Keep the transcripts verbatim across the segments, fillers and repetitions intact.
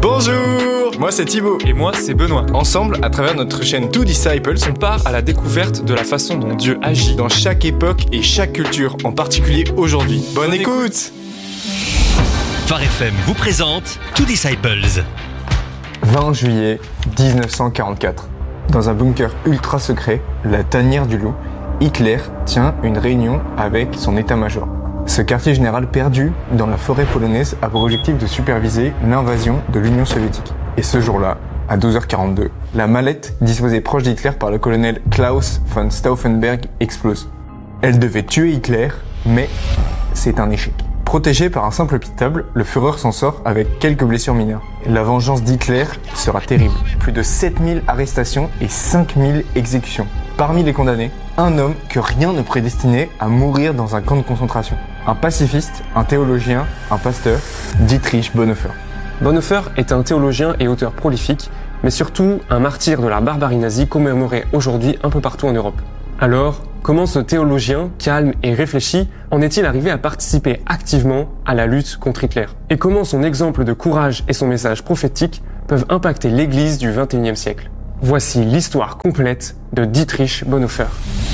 Bonjour, moi c'est Thibaut. Et moi c'est Benoît. Ensemble, à travers notre chaîne Two Disciples, on part à la découverte de la façon dont Dieu agit dans chaque époque et chaque culture, en particulier aujourd'hui. Bonne, Bonne écoute, écoute. Phare F M vous présente Two Disciples. vingt juillet dix-neuf cent quarante-quatre. Dans un bunker ultra secret, la tanière du loup, Hitler tient une réunion avec son état-major. Ce quartier général perdu dans la forêt polonaise a pour objectif de superviser l'invasion de l'Union soviétique. Et ce jour-là, à douze heures quarante-deux, la mallette disposée proche d'Hitler par le colonel Klaus von Stauffenberg explose. Elle devait tuer Hitler, mais c'est un échec. Protégé par un simple pitable, le Führer s'en sort avec quelques blessures mineures. La vengeance d'Hitler sera terrible. Plus de sept mille arrestations et cinq mille exécutions. Parmi les condamnés, un homme que rien ne prédestinait à mourir dans un camp de concentration. Un pacifiste, un théologien, un pasteur, Dietrich Bonhoeffer. Bonhoeffer est un théologien et auteur prolifique, mais surtout un martyr de la barbarie nazie commémoré aujourd'hui un peu partout en Europe. Alors, comment ce théologien, calme et réfléchi, en est-il arrivé à participer activement à la lutte contre Hitler? Et comment son exemple de courage et son message prophétique peuvent impacter l'Église du vingt et unième siècle? Voici l'histoire complète de Dietrich Bonhoeffer.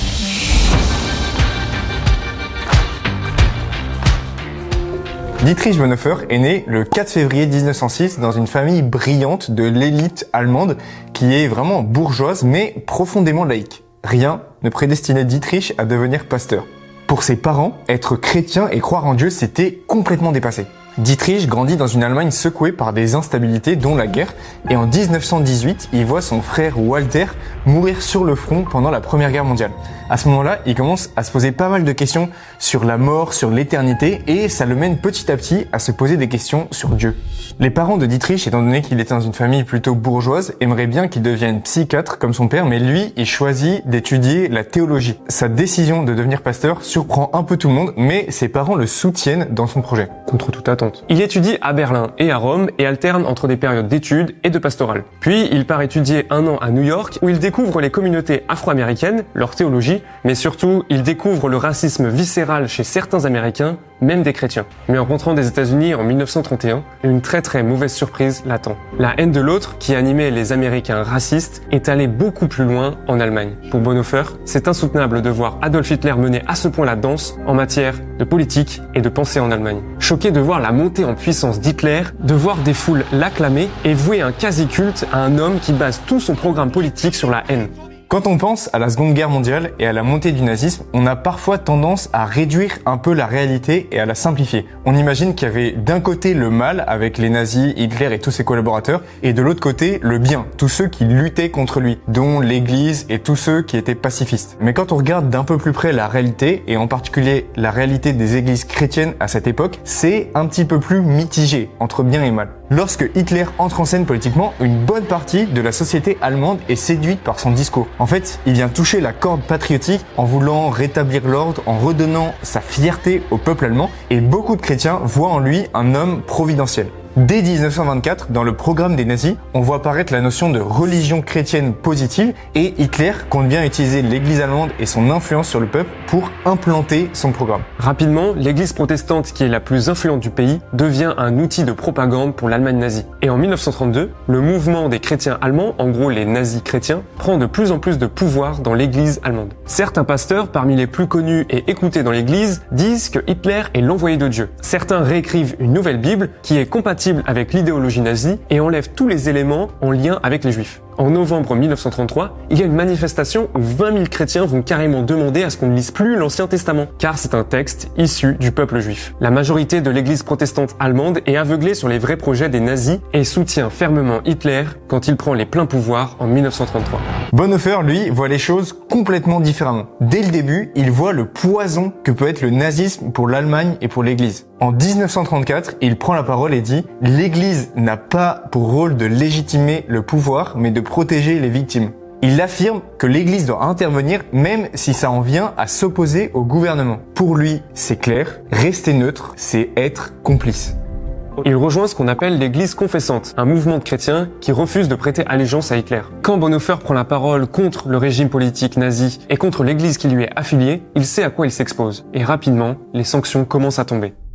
Dietrich Bonhoeffer est né le quatre février dix-neuf cent six dans une famille brillante de l'élite allemande qui est vraiment bourgeoise mais profondément laïque. Rien ne prédestinait Dietrich à devenir pasteur. Pour ses parents, être chrétien et croire en Dieu, c'était complètement dépassé. Dietrich grandit dans une Allemagne secouée par des instabilités, dont la guerre, et en dix-neuf cent dix-huit, il voit son frère Walter mourir sur le front pendant la Première Guerre mondiale. À ce moment-là, il commence à se poser pas mal de questions sur la mort, sur l'éternité, et ça le mène petit à petit à se poser des questions sur Dieu. Les parents de Dietrich, étant donné qu'il était dans une famille plutôt bourgeoise, aimeraient bien qu'il devienne psychiatre comme son père, mais lui, il choisit d'étudier la théologie. Sa décision de devenir pasteur surprend un peu tout le monde, mais ses parents le soutiennent dans son projet. Contre toute attente. Il étudie à Berlin et à Rome et alterne entre des périodes d'études et de pastorale. Puis, il part étudier un an à New York où il découvre les communautés afro-américaines, leur théologie, mais surtout, il découvre le racisme viscéral chez certains Américains, même des chrétiens. Mais en rentrant des États-Unis en mille neuf cent trente et un, une très très mauvaise surprise l'attend. La haine de l'autre, qui animait les Américains racistes, est allée beaucoup plus loin en Allemagne. Pour Bonhoeffer, c'est insoutenable de voir Adolf Hitler mener à ce point la danse en matière de politique et de pensée en Allemagne. Choqué de voir la montée en puissance d'Hitler, de voir des foules l'acclamer et vouer un quasi-culte à un homme qui base tout son programme politique sur la haine. Quand on pense à la Seconde Guerre mondiale et à la montée du nazisme, on a parfois tendance à réduire un peu la réalité et à la simplifier. On imagine qu'il y avait d'un côté le mal avec les nazis, Hitler et tous ses collaborateurs, et de l'autre côté le bien, tous ceux qui luttaient contre lui, dont l'Église et tous ceux qui étaient pacifistes. Mais quand on regarde d'un peu plus près la réalité, et en particulier la réalité des églises chrétiennes à cette époque, c'est un petit peu plus mitigé entre bien et mal. Lorsque Hitler entre en scène politiquement, une bonne partie de la société allemande est séduite par son discours. En fait, il vient toucher la corde patriotique en voulant rétablir l'ordre, en redonnant sa fierté au peuple allemand, et beaucoup de chrétiens voient en lui un homme providentiel. Dès dix-neuf cent vingt-quatre, dans le programme des nazis, on voit apparaître la notion de religion chrétienne positive et Hitler compte bien utiliser l'église allemande et son influence sur le peuple pour implanter son programme. Rapidement, l'église protestante, qui est la plus influente du pays, devient un outil de propagande pour l'Allemagne nazie. Et en mille neuf cent trente-deux, le mouvement des chrétiens allemands, en gros les nazis chrétiens, prend de plus en plus de pouvoir dans l'église allemande. Certains pasteurs, parmi les plus connus et écoutés dans l'église, disent que Hitler est l'envoyé de Dieu. Certains réécrivent une nouvelle Bible qui est compatible avec l'idéologie nazie et enlève tous les éléments en lien avec les juifs. En novembre mille neuf cent trente-trois, il y a une manifestation où vingt mille chrétiens vont carrément demander à ce qu'on ne lise plus l'Ancien Testament, car c'est un texte issu du peuple juif. La majorité de l'église protestante allemande est aveuglée sur les vrais projets des nazis et soutient fermement Hitler quand il prend les pleins pouvoirs en mille neuf cent trente-trois. Bonhoeffer, lui, voit les choses complètement différemment. Dès le début, il voit le poison que peut être le nazisme pour l'Allemagne et pour l'église. En dix-neuf cent trente-quatre, il prend la parole et dit « L'Église n'a pas pour rôle de légitimer le pouvoir, mais de protéger les victimes. » Il affirme que l'Église doit intervenir même si ça en vient à s'opposer au gouvernement. Pour lui, c'est clair, rester neutre, c'est être complice. Il rejoint ce qu'on appelle l'Église confessante, un mouvement de chrétiens qui refuse de prêter allégeance à Hitler. Quand Bonhoeffer prend la parole contre le régime politique nazi et contre l'Église qui lui est affiliée, il sait à quoi il s'expose. Et rapidement, les sanctions commencent à tomber.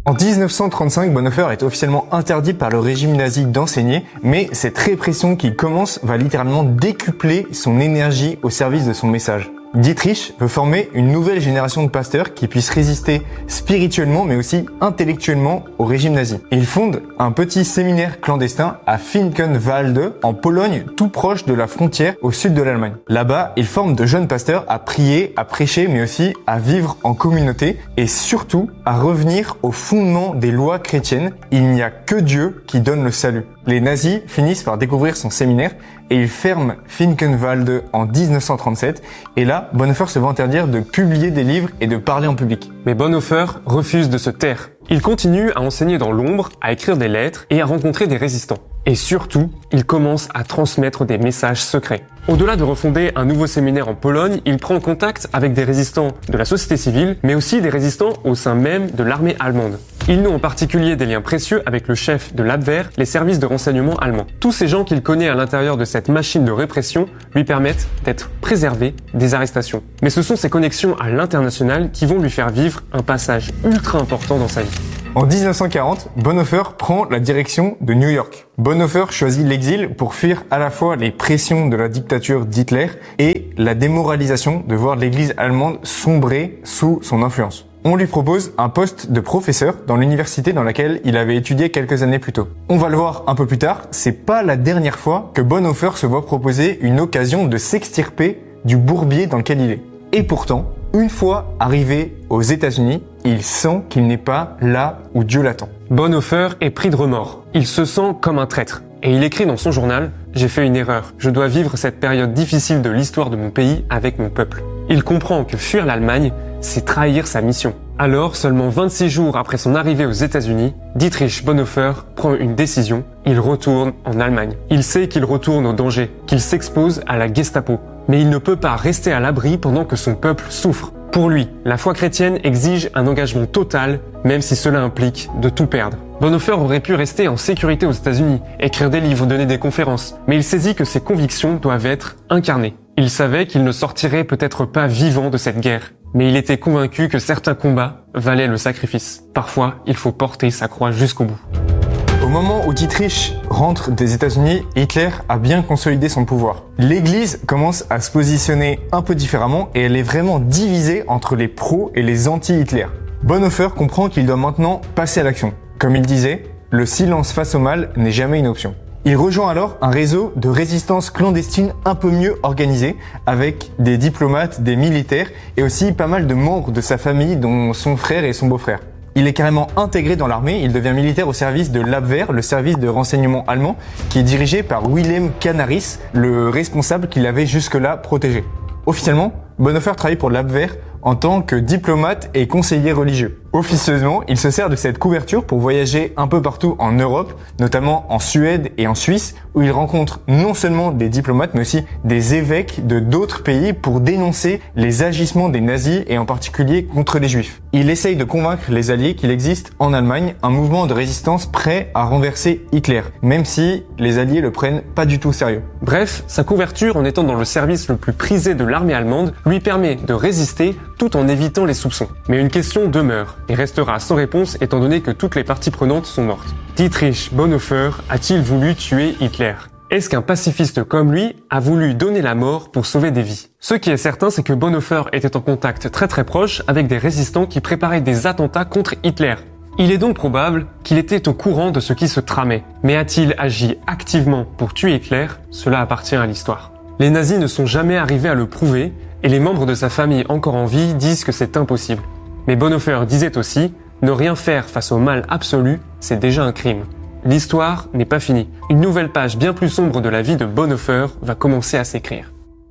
En dix-neuf cent trente-cinq, Bonhoeffer est officiellement interdit par le régime nazi d'enseigner, mais cette répression qui commence va littéralement décupler son énergie au service de son message. Dietrich veut former une nouvelle génération de pasteurs qui puissent résister spirituellement mais aussi intellectuellement au régime nazi. Et il fonde un petit séminaire clandestin à Finkenwalde en Pologne, tout proche de la frontière au sud de l'Allemagne. Là-bas, il forme de jeunes pasteurs à prier, à prêcher mais aussi à vivre en communauté et surtout à revenir au fondement des lois chrétiennes. Il n'y a que Dieu qui donne le salut. Les nazis finissent par découvrir son séminaire et ils ferment Finkenwalde en dix-neuf cent trente-sept. Et là, Bonhoeffer se voit interdire de publier des livres et de parler en public. Mais Bonhoeffer refuse de se taire. Il continue à enseigner dans l'ombre, à écrire des lettres et à rencontrer des résistants. Et surtout, il commence à transmettre des messages secrets. Au-delà de refonder un nouveau séminaire en Pologne, il prend contact avec des résistants de la société civile, mais aussi des résistants au sein même de l'armée allemande. Il noue en particulier des liens précieux avec le chef de l'Abwehr, les services de renseignement allemands. Tous ces gens qu'il connaît à l'intérieur de cette machine de répression lui permettent d'être préservé des arrestations. Mais ce sont ses connexions à l'international qui vont lui faire vivre un passage ultra important dans sa vie. En dix-neuf cent quarante, Bonhoeffer prend la direction de New York. Bonhoeffer choisit l'exil pour fuir à la fois les pressions de la dictature d'Hitler et la démoralisation de voir l'église allemande sombrer sous son influence. On lui propose un poste de professeur dans l'université dans laquelle il avait étudié quelques années plus tôt. On va le voir un peu plus tard, c'est pas la dernière fois que Bonhoeffer se voit proposer une occasion de s'extirper du bourbier dans lequel il est. Et pourtant, une fois arrivé aux États-Unis, il sent qu'il n'est pas là où Dieu l'attend. Bonhoeffer est pris de remords. Il se sent comme un traître. Et il écrit dans son journal « J'ai fait une erreur. Je dois vivre cette période difficile de l'histoire de mon pays avec mon peuple. » Il comprend que fuir l'Allemagne, c'est trahir sa mission. Alors, seulement vingt-six jours après son arrivée aux États-Unis, Dietrich Bonhoeffer prend une décision. Il retourne en Allemagne. Il sait qu'il retourne au danger, qu'il s'expose à la Gestapo. Mais il ne peut pas rester à l'abri pendant que son peuple souffre. Pour lui, la foi chrétienne exige un engagement total, même si cela implique de tout perdre. Bonhoeffer aurait pu rester en sécurité aux États-Unis, écrire des livres, donner des conférences, mais il saisit que ses convictions doivent être incarnées. Il savait qu'il ne sortirait peut-être pas vivant de cette guerre, mais il était convaincu que certains combats valaient le sacrifice. Parfois, il faut porter sa croix jusqu'au bout. Au moment où Dietrich rentre des États-Unis, Hitler a bien consolidé son pouvoir. L'Église commence à se positionner un peu différemment et elle est vraiment divisée entre les pros et les anti-Hitler. Bonhoeffer comprend qu'il doit maintenant passer à l'action. Comme il disait, le silence face au mal n'est jamais une option. Il rejoint alors un réseau de résistance clandestine un peu mieux organisé, avec des diplomates, des militaires et aussi pas mal de membres de sa famille, dont son frère et son beau-frère. Il est carrément intégré dans l'armée, il devient militaire au service de l'Abwehr, le service de renseignement allemand, qui est dirigé par Wilhelm Canaris, le responsable qui l'avait jusque-là protégé. Officiellement, Bonhoeffer travaille pour l'Abwehr en tant que diplomate et conseiller religieux. Officieusement, il se sert de cette couverture pour voyager un peu partout en Europe, notamment en Suède et en Suisse, où il rencontre non seulement des diplomates, mais aussi des évêques de d'autres pays pour dénoncer les agissements des nazis et en particulier contre les juifs. Il essaye de convaincre les alliés qu'il existe en Allemagne un mouvement de résistance prêt à renverser Hitler, même si les alliés le prennent pas du tout au sérieux. Bref, sa couverture en étant dans le service le plus prisé de l'armée allemande lui permet de résister tout en évitant les soupçons. Mais une question demeure et restera sans réponse étant donné que toutes les parties prenantes sont mortes. Dietrich Bonhoeffer a-t-il voulu tuer Hitler ? Est-ce qu'un pacifiste comme lui a voulu donner la mort pour sauver des vies ? Ce qui est certain, c'est que Bonhoeffer était en contact très très proche avec des résistants qui préparaient des attentats contre Hitler. Il est donc probable qu'il était au courant de ce qui se tramait. Mais a-t-il agi activement pour tuer Hitler ? Cela appartient à l'histoire. Les nazis ne sont jamais arrivés à le prouver et les membres de sa famille encore en vie disent que c'est impossible. Mais Bonhoeffer disait aussi, ne rien faire face au mal absolu, c'est déjà un crime. L'histoire n'est pas finie. Une nouvelle page bien plus sombre de la vie de Bonhoeffer va commencer à s'écrire.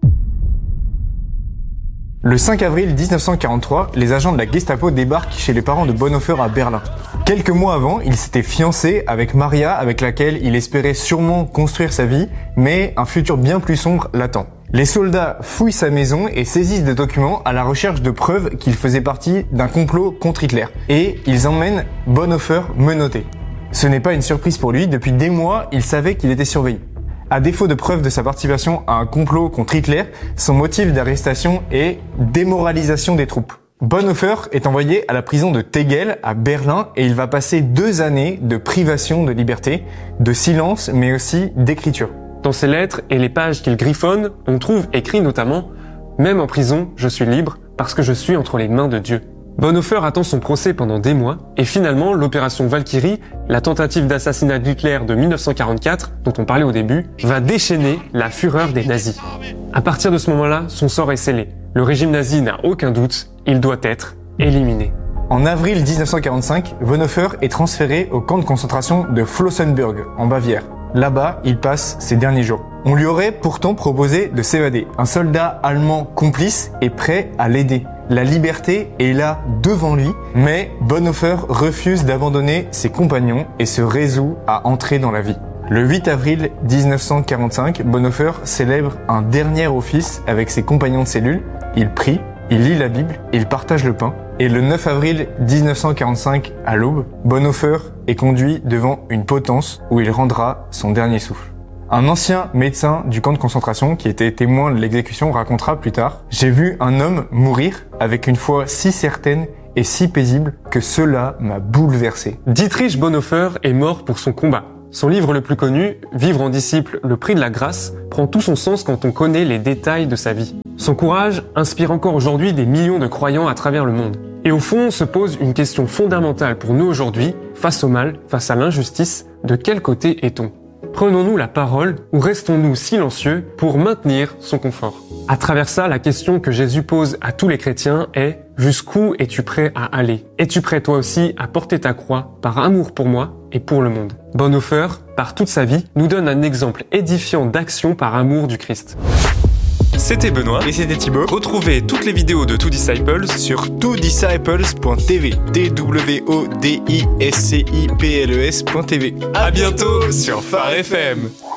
Le cinq avril dix-neuf cent quarante-trois, les agents de la Gestapo débarquent chez les parents de Bonhoeffer à Berlin. Quelques mois avant, il s'était fiancé avec Maria, avec laquelle il espérait sûrement construire sa vie, mais un futur bien plus sombre l'attend. Les soldats fouillent sa maison et saisissent des documents à la recherche de preuves qu'il faisait partie d'un complot contre Hitler. Et ils emmènent Bonhoeffer menotté. Ce n'est pas une surprise pour lui, depuis des mois, il savait qu'il était surveillé. À défaut de preuves de sa participation à un complot contre Hitler, son motif d'arrestation est démoralisation des troupes. Bonhoeffer est envoyé à la prison de Tegel à Berlin et il va passer deux années de privation de liberté, de silence mais aussi d'écriture. Dans ses lettres et les pages qu'il griffonne, on trouve écrit notamment « Même en prison, je suis libre parce que je suis entre les mains de Dieu ». Bonhoeffer attend son procès pendant des mois et finalement l'opération Valkyrie, la tentative d'assassinat d'Hitler de mille neuf cent quarante-quatre dont on parlait au début, va déchaîner la fureur des nazis. À partir de ce moment-là, son sort est scellé. Le régime nazi n'a aucun doute, il doit être éliminé. En avril dix-neuf cent quarante-cinq, Bonhoeffer est transféré au camp de concentration de Flossenbürg, en Bavière. Là-bas, il passe ses derniers jours. On lui aurait pourtant proposé de s'évader. Un soldat allemand complice est prêt à l'aider. La liberté est là devant lui, mais Bonhoeffer refuse d'abandonner ses compagnons et se résout à entrer dans la vie. Le huit avril dix-neuf cent quarante-cinq, Bonhoeffer célèbre un dernier office avec ses compagnons de cellule. Il prie, il lit la Bible, il partage le pain. Et le neuf avril dix-neuf cent quarante-cinq, à l'aube, Bonhoeffer est conduit devant une potence où il rendra son dernier souffle. Un ancien médecin du camp de concentration qui était témoin de l'exécution racontera plus tard « J'ai vu un homme mourir avec une foi si certaine et si paisible que cela m'a bouleversé. » Dietrich Bonhoeffer est mort pour son combat. Son livre le plus connu, Vivre en disciple, le prix de la grâce, prend tout son sens quand on connaît les détails de sa vie. Son courage inspire encore aujourd'hui des millions de croyants à travers le monde. Et au fond, se pose une question fondamentale pour nous aujourd'hui, face au mal, face à l'injustice, de quel côté est-on ? Prenons-nous la parole ou restons-nous silencieux pour maintenir son confort ? À travers ça, la question que Jésus pose à tous les chrétiens est « Jusqu'où es-tu prêt à aller ? Es-tu prêt toi aussi à porter ta croix par amour pour moi et pour le monde ?» Bonhoeffer, par toute sa vie, nous donne un exemple édifiant d'action par amour du Christ. C'était Benoît Et c'était Thibaut. Retrouvez toutes les vidéos de Two Disciples Sur two disciples point t v. T W O D I S C I P L E S point t v. À bientôt sur Phare F M.